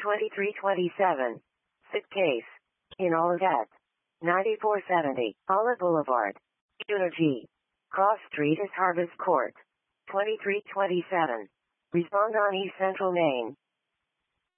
2327. Sick case. In Olivet. 9470. Olive Boulevard. Energy. Cross Street is Harvest Court. 2327. Respond on East Central Main.